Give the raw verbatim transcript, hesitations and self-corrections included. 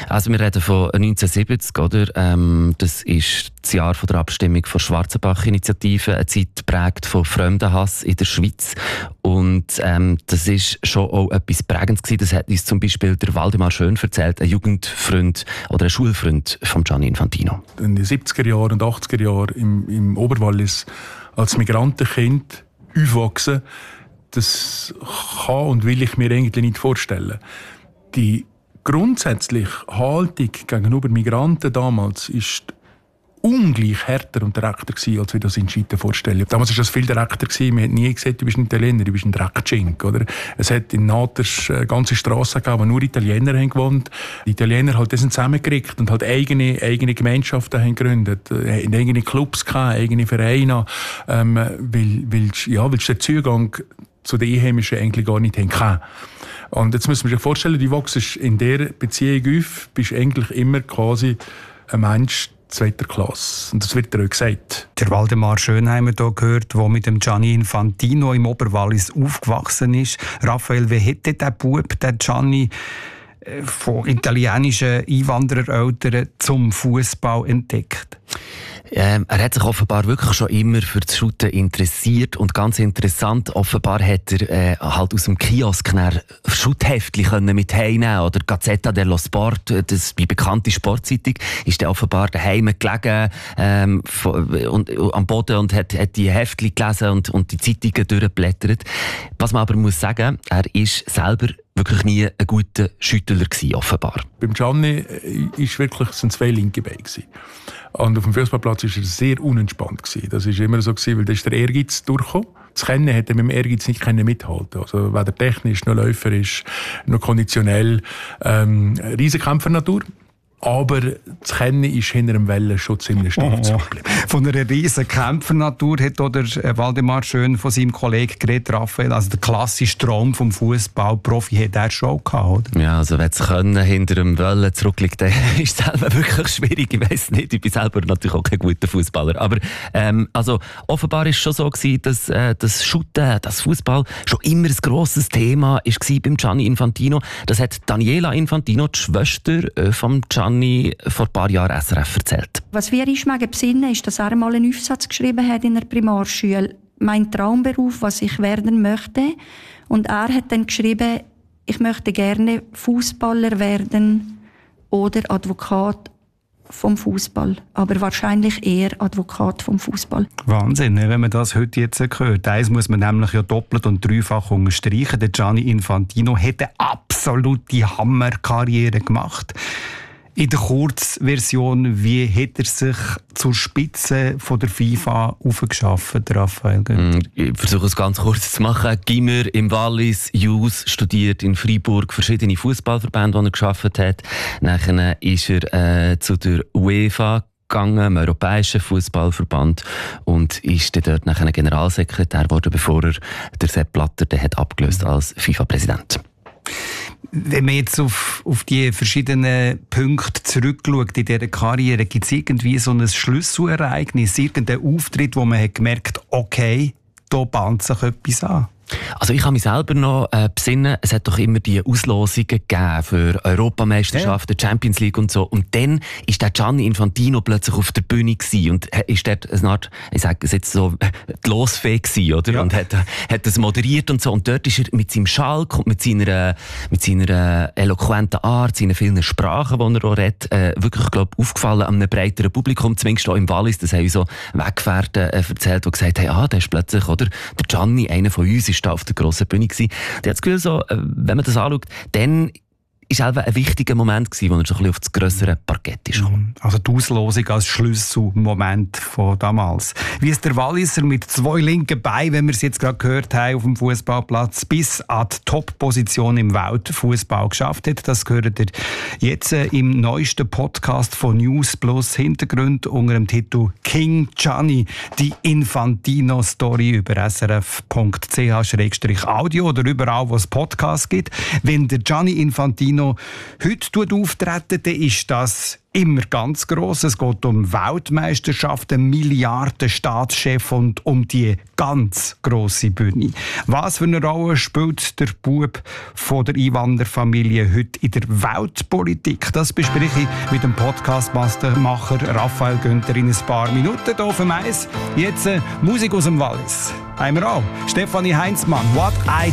Also wir reden von neunzehnhundertsiebzig, oder? Ähm, das ist das Jahr von der Abstimmung der Schwarzenbach-Initiative, eine Zeit geprägt von Fremdenhass in der Schweiz. Und ähm, das ist schon auch etwas Prägendes gewesen. Das hat uns zum Beispiel der Waldemar Schön erzählt, ein Jugendfreund oder ein Schulfreund von Gianni Infantino. In den siebziger Jahren und achtziger Jahren im, im Oberwallis als Migrantenkind aufwachsen, das kann und will ich mir eigentlich nicht vorstellen. Die grundsätzliche Haltung gegenüber Migranten damals ist ungleich härter und direkter gewesen, als wir das in Schweden vorstellen. Damals war das viel direkter gewesen. Man hat nie gesagt, du bist ein Italiener, du bist ein Dreckschink, oder? Es hat in Naters äh, ganze Strassen gegeben, wo nur Italiener haben gewohnt. Die Italiener halt das zusammengekriegt und halt eigene, eigene Gemeinschaften haben gegründet, äh, eigene Clubs gehabt, eigene Vereine, ähm, weil, weil, ja, weil der Zugang zu den Einheimischen eigentlich gar nicht haben. Und jetzt müssen wir sich vorstellen, du wachst in dieser Beziehung auf, bist eigentlich immer quasi ein Mensch zweiter Klasse. Und das wird dir auch gesagt. Der Waldemar Schönheimer hier gehört, der mit dem Gianni Infantino im Oberwallis aufgewachsen ist. Raphael, wie hätte der Bub, der Gianni, von italienischen Einwanderereltern zum Fußball entdeckt? Ähm, er hat sich offenbar wirklich schon immer für das Shooten interessiert und ganz interessant, offenbar hat er äh, halt aus dem Kiosk Schutthäftchen mit heimnehmen oder Gazzetta dello Sport, das die bekannte Sportzeitung, ist dann offenbar daheim gelegen ähm, und, und, am Boden und hat, hat die Heftchen gelesen und, und die Zeitungen durchgeblättert. Was man aber muss sagen, er ist selber wirklich nie ein guter Schüttler gewesen, offenbar. Beim Gianni ist wirklich, sind zwei linke Beine gewesen. Und auf dem Fußballplatz war er sehr unentspannt gewesen. Das war immer so gewesen, weil da ist der Ehrgeiz durchgekommen. Das Kennen hat er mit dem Ehrgeiz nicht mithalten. Also weder technisch, noch läuferisch, noch konditionell. Ähm, Riesenkämpfernatur. Aber das Kennen ist hinter dem Wellen schon ziemlich stark zurückgeblieben. Oh. Von einer riesen Kämpfernatur hat auch der Waldemar Schön von seinem Kollegen geredet, Raphael. Also der klassische Traum vom Fußballprofi hat er schon gehabt, oder? Ja, also wenn das Können hinter dem Wellen zurückliegt, dann ist es selber wirklich schwierig. Ich weiss nicht, ich bin selber natürlich auch kein guter Fußballer. Aber ähm, also offenbar war es schon so gewesen, dass äh, das Shooten, das Fußball schon immer ein grosses Thema war beim Gianni Infantino. Das hat Daniela Infantino, die Schwester äh, vom Gianni, vor ein paar Jahren S R F erzählt. Was wir uns besinnen, ist, dass er einmal einen Aufsatz geschrieben hat in der Primarschule. Mein Traumberuf, was ich werden möchte. Und er hat dann geschrieben, ich möchte gerne Fußballer werden oder Advokat vom Fußball, aber wahrscheinlich eher Advokat vom Fußball. Wahnsinn, wenn man das heute jetzt hört. Eins muss man nämlich ja doppelt und dreifach unterstreichen. Der Gianni Infantino hat eine absolute Hammerkarriere gemacht. In der Kurzversion, wie hat er sich zur Spitze von der FIFA aufgeschafft, Raphael? Ich versuche es ganz kurz zu machen. Gimmer im Wallis, Jus studiert in Freiburg, verschiedene Fußballverbände, die er geschafft hat. Nachher ist er äh, zu der UEFA gegangen, im Europäischen Fußballverband, und ist dann dort nachher Generalsekretär geworden, bevor er der Sepp Blatter den hat abgelöst als FIFA-Präsident. Wenn man jetzt auf, auf die verschiedenen Punkte zurückschaut in dieser Karriere, gibt es irgendwie so ein Schlüsselereignis, irgendeinen Auftritt, wo man hat gemerkt, okay, da bahnt sich etwas an? Also ich habe mich selber noch äh, besinnen, es hat doch immer die Auslosungen gegeben für Europameisterschaften, ja. Champions League und so. Und dann ist der Gianni Infantino plötzlich auf der Bühne gewesen und ist dort eine Art, ich sage es jetzt so, die Losfee gewesen, oder? Ja. Und hat, hat das moderiert und so. Und dort ist er mit seinem Schalk und mit seiner, mit seiner eloquenten Art, seinen vielen Sprachen, die er auch redet, äh, wirklich, glaube ich, aufgefallen an einem breiteren Publikum, zumindest auch im Wallis. Das haben so Weggefährten äh, erzählt, die gesagt haben, ah, der ist plötzlich, oder? Der Gianni, einer von uns, ist da auf der grossen Bühne gewesen. Ich habe das Gefühl, so, wenn man das anschaut, dann ist es ein wichtiger Moment gewesen, wo er so ein bisschen auf das grössere Parkett ist. Also die Auslosung als Schlüsselmoment von damals. Wie es der Walliser mit zwei linken Beinen, wenn wir es jetzt gerade gehört haben, auf dem Fußballplatz bis an die Top-Position im Weltfußball geschafft hat, das gehört ihr jetzt im neuesten Podcast von News Plus Hintergrund unter dem Titel King Gianni, die Infantino-Story über s r f punkt c h slash audio oder überall, wo es Podcasts gibt. Wenn der Gianni Infantino Infantino heute auftreten, dann ist das immer ganz gross. Es geht um Weltmeisterschaften, Milliarden-Staatschef und um die ganz grosse Bühne. Was für eine Rolle spielt der Bub von der Einwanderfamilie heute in der Weltpolitik? Das bespreche ich mit dem Podcastmacher Raphael Günther in ein paar Minuten hier auf dem Eis. Jetzt äh, Musik aus dem Wallis. Haben wir auch. Stefanie Heinzmann, What I